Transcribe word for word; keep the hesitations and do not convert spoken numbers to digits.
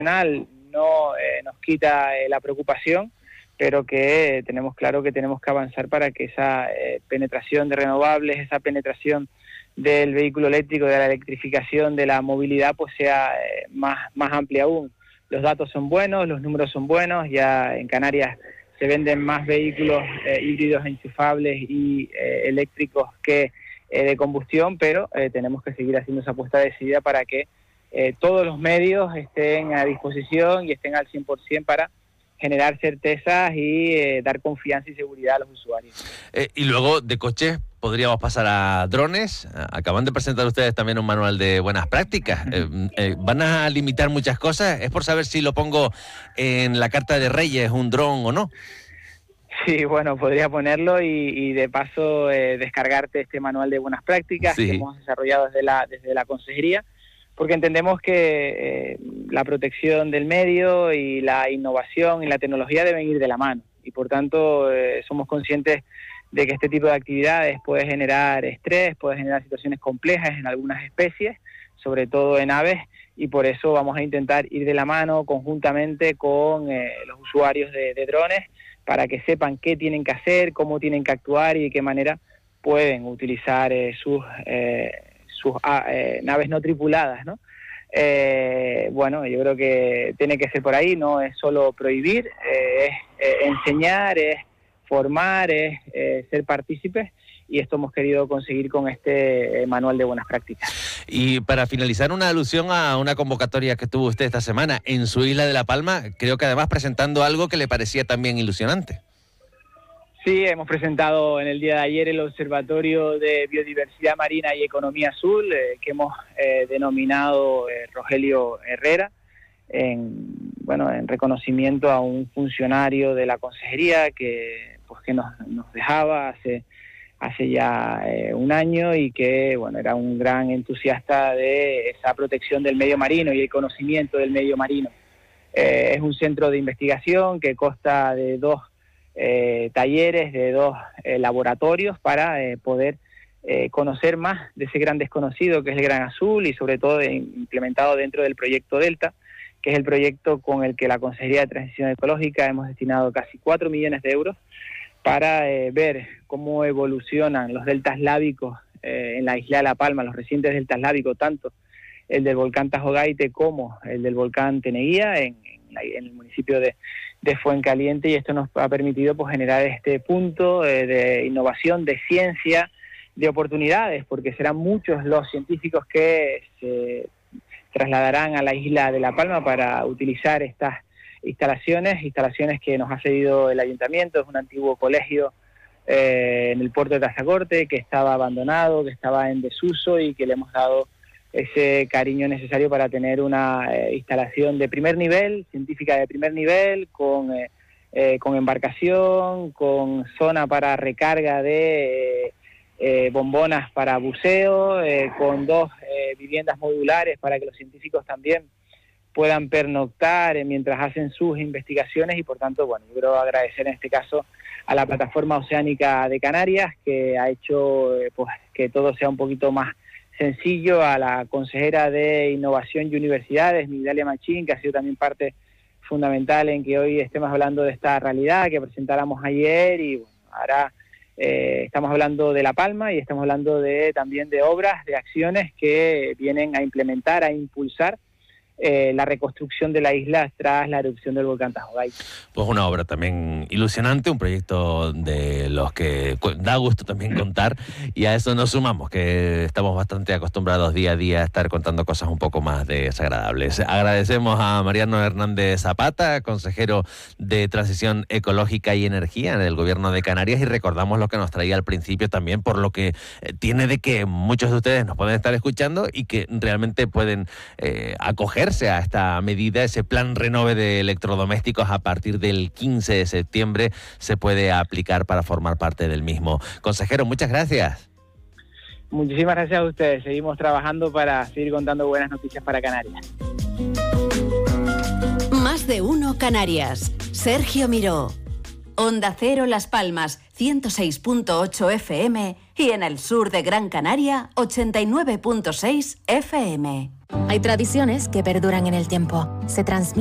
no eh, nos quita eh, la preocupación, pero que eh, tenemos claro que tenemos que avanzar para que esa eh, penetración de renovables, esa penetración del vehículo eléctrico, de la electrificación, de la movilidad, pues sea eh, más, más amplia aún. Los datos son buenos, los números son buenos, ya en Canarias se venden más vehículos eh, híbridos enchufables y eh, eléctricos que eh, de combustión, pero eh, tenemos que seguir haciendo esa apuesta decidida para que eh, todos los medios estén a disposición y estén al cien por ciento para generar certezas y eh, dar confianza y seguridad a los usuarios. Eh, y luego de coches podríamos pasar a drones. Acaban de presentar ustedes también un manual de buenas prácticas. Eh, eh, ¿Van a limitar muchas cosas? Es por saber si lo pongo en la carta de Reyes, un dron o no. Sí, bueno, podría ponerlo y, y de paso eh, descargarte este manual de buenas prácticas sí. que hemos desarrollado desde la, desde la consejería, porque entendemos que eh, la protección del medio y la innovación y la tecnología deben ir de la mano, y por tanto eh, somos conscientes de que este tipo de actividades puede generar estrés, puede generar situaciones complejas en algunas especies, sobre todo en aves, y por eso vamos a intentar ir de la mano conjuntamente con eh, los usuarios de, de drones, para que sepan qué tienen que hacer, cómo tienen que actuar y de qué manera pueden utilizar eh, sus, eh, sus ah, eh, naves no tripuladas, ¿no? Eh, bueno, yo creo que tiene que ser por ahí, no es solo prohibir, eh, es eh, enseñar, es formar, es eh, ser partícipes, y esto hemos querido conseguir con este eh, manual de buenas prácticas. Y para finalizar, una alusión a una convocatoria que tuvo usted esta semana en su isla de La Palma, creo que además presentando algo que le parecía también ilusionante. Sí, hemos presentado en el día de ayer el Observatorio de Biodiversidad Marina y Economía Azul, eh, que hemos eh, denominado eh, Rogelio Herrera, en, bueno, en reconocimiento a un funcionario de la consejería que, pues, que nos, nos dejaba hace, hace ya eh, un año, y que bueno, era un gran entusiasta de esa protección del medio marino y el conocimiento del medio marino. Eh, es un centro de investigación que consta de dos eh, talleres, de dos eh, laboratorios para eh, poder eh, conocer más de ese gran desconocido que es el gran azul, y sobre todo de, implementado dentro del proyecto Delta, que es el proyecto con el que la Consejería de Transición Ecológica hemos destinado casi cuatro millones de euros para eh, ver cómo evolucionan los deltas lábicos eh, en la isla de La Palma, los recientes deltas lábicos, tanto el del volcán Tajogaite como el del volcán Teneguía, en, en, la, en el municipio de, de Fuencaliente, y esto nos ha permitido pues generar este punto eh, de innovación, de ciencia, de oportunidades, porque serán muchos los científicos que se trasladarán a la isla de La Palma para utilizar estas instalaciones, instalaciones que nos ha cedido el ayuntamiento. Es un antiguo colegio eh, en el puerto de Tazacorte que estaba abandonado, que estaba en desuso, y que le hemos dado ese cariño necesario para tener una eh, instalación de primer nivel, científica de primer nivel, con, eh, eh, con embarcación, con zona para recarga de eh, eh, bombonas para buceo, eh, con dos eh, viviendas modulares para que los científicos también puedan pernoctar eh, mientras hacen sus investigaciones. Y por tanto, bueno, yo quiero agradecer en este caso a la Plataforma Oceánica de Canarias, que ha hecho eh, pues que todo sea un poquito más sencillo, a la consejera de Innovación y Universidades, Migdalia Machín, que ha sido también parte fundamental en que hoy estemos hablando de esta realidad que presentáramos ayer, y bueno, ahora eh, estamos hablando de La Palma y estamos hablando de también de obras, de acciones que vienen a implementar, a impulsar Eh, la reconstrucción de la isla tras la erupción del volcán Tajogaite. Pues una obra también ilusionante, un proyecto de los que da gusto también contar, y a eso nos sumamos, que estamos bastante acostumbrados día a día a estar contando cosas un poco más desagradables. Agradecemos a Mariano Hernández Zapata, consejero de Transición Ecológica y Energía del Gobierno de Canarias, y recordamos lo que nos traía al principio también, por lo que tiene de que muchos de ustedes nos pueden estar escuchando y que realmente pueden eh, acoger a esta medida. Ese plan renove de electrodomésticos a partir del quince de septiembre se puede aplicar para formar parte del mismo. Consejero, muchas gracias. Muchísimas gracias a ustedes. Seguimos trabajando para seguir contando buenas noticias para Canarias. Más de uno Canarias. Sergio Miró. Onda Cero Las Palmas, ciento seis punto ocho F M, y en el sur de Gran Canaria, ochenta y nueve punto seis F M. Hay tradiciones que perduran en el tiempo. Se transmiten